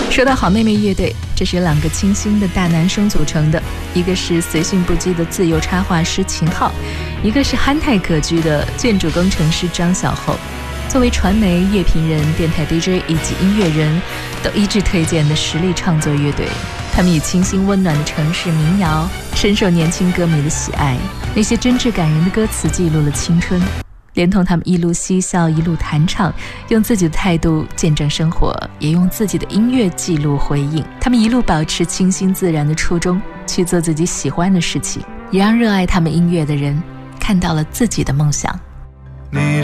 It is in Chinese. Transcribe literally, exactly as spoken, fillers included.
说到好妹妹乐队，这是两个清新的大男生组成的，一个是随性不羁的自由插画师秦昊，一个是憨态可掬的建筑工程师张小厚。作为传媒乐评人、电台 D J 以及音乐人都一致推荐的实力创作乐队，他们以清新温暖的城市民谣深受年轻歌迷的喜爱，那些真挚感人的歌词记录了青春，连同他们一路嬉笑一路弹唱，用自己的态度见证生活，也用自己的音乐记录回应。他们一路保持清新自然的初衷，去做自己喜欢的事情，也让热爱他们音乐的人看到了自己的梦想。 你